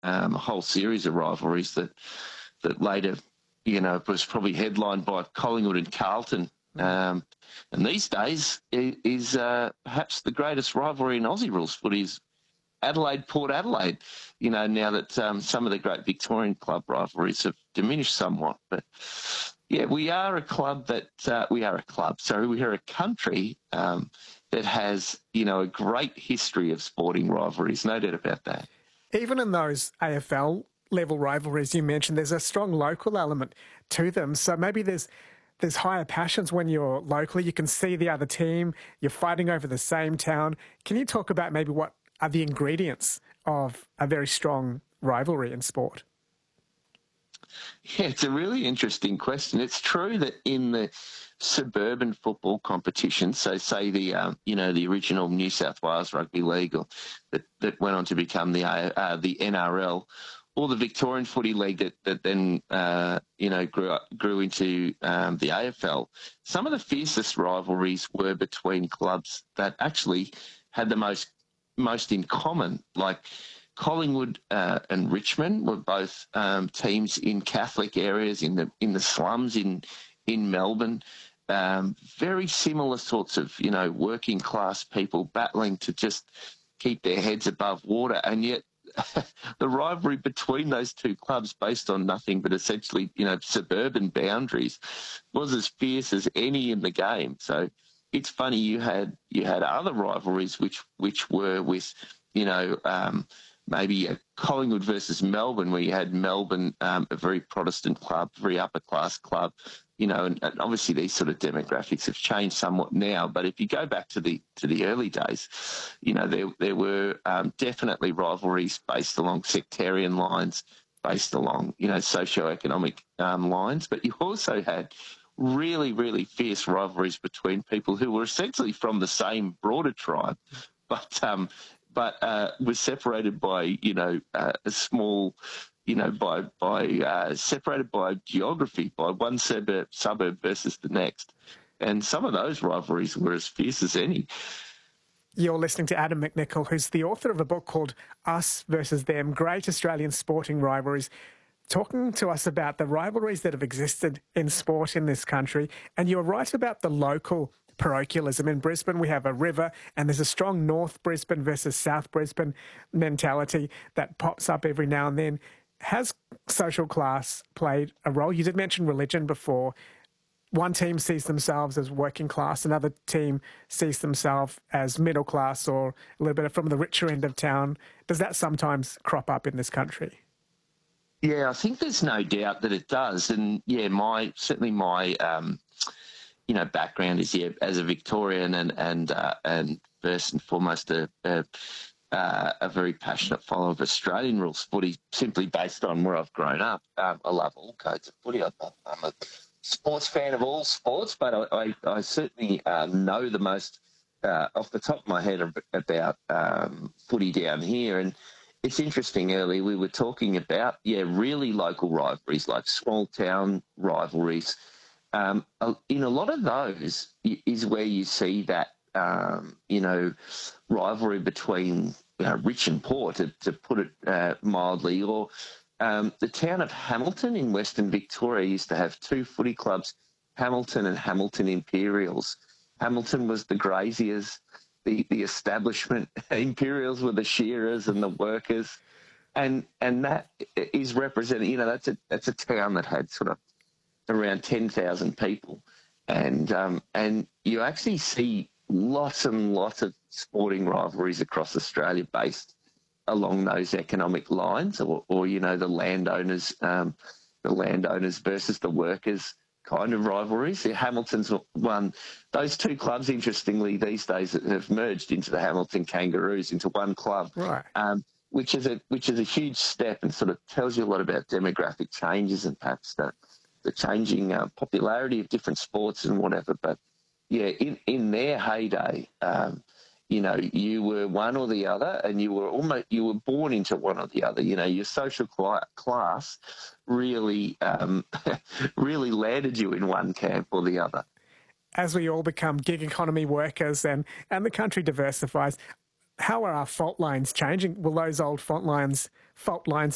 a whole series of rivalries that later, was probably headlined by Collingwood and Carlton. And these days is perhaps the greatest rivalry in Aussie rules footy is Adelaide-Port Adelaide, now that some of the great Victorian club rivalries have diminished somewhat. But, yeah, we are a country that has, a great history of sporting rivalries, no doubt about that. Even in those AFL level rivalries you mentioned, there's a strong local element to them. So maybe there's higher passions when you're locally. You can see the other team. You're fighting over the same town. Can you talk about maybe what are the ingredients of a very strong rivalry in sport? Yeah, it's a really interesting question. It's true that in the suburban football competition, so say the original New South Wales Rugby League, or that went on to become the NRL, or the Victorian Footy League that then grew into the AFL. Some of the fiercest rivalries were between clubs that actually had the most in common, like Collingwood and Richmond were both teams in Catholic areas in the slums in Melbourne. Very similar sorts of working class people battling to just keep their heads above water, and yet the rivalry between those two clubs, based on nothing but essentially suburban boundaries, was as fierce as any in the game. So it's funny, you had other rivalries which were with maybe a Collingwood versus Melbourne, where you had Melbourne, a very Protestant club, very upper class club, and obviously these sort of demographics have changed somewhat now. But if you go back to the early days, there were definitely rivalries based along sectarian lines, based along socioeconomic lines. But you also had really, really fierce rivalries between people who were essentially from the same broader tribe, but was separated by a small, separated by geography, by one suburb versus the next. And some of those rivalries were as fierce as any. You're listening to Adam McNichol, who's the author of a book called Us versus Them, Great Australian Sporting Rivalries, talking to us about the rivalries that have existed in sport in this country. And you're right about the local parochialism. In Brisbane, we have a river, and there's a strong North Brisbane versus South Brisbane mentality that pops up every now and then. Has social class played a role? You did mention religion before. One team sees themselves as working class, another team sees themselves as middle class or a little bit from the richer end of town. Does that sometimes crop up in this country? Yeah, I think there's no doubt that it does. And yeah, my background is as a Victorian and first and foremost a very passionate follower of Australian rules footy, simply based on where I've grown up. I love all codes of footy. I'm a sports fan of all sports, but I certainly know the most off the top of my head about footy down here. And it's interesting, earlier we were talking about, really local rivalries, like small town rivalries. In a lot of those is where you see that, rivalry between rich and poor, to put it mildly, or the town of Hamilton in Western Victoria used to have two footy clubs, Hamilton and Hamilton Imperials. Hamilton was the graziers, the establishment. Imperials were the shearers and the workers. And that is represented, that's a town that had sort of around 10,000 people. And you actually see lots and lots of sporting rivalries across Australia based along those economic lines, or the landowners versus the workers kind of rivalries. Hamilton's one. Those two clubs, interestingly, these days have merged into the Hamilton Kangaroos, into one club, right? Which is a huge step, and sort of tells you a lot about demographic changes and perhaps the changing popularity of different sports and whatever. But yeah, in their heyday, you were one or the other, and you were born into one or the other. Your social class really really landed you in one camp or the other. As we all become gig economy workers and the country diversifies, how are our fault lines changing? Will those old fault lines